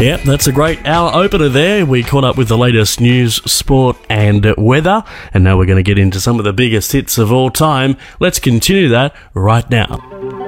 Yep, that's a great hour opener there. We caught up with the latest news, sport and weather, and now we're going to get into some of the biggest hits of all time. Let's continue that right now.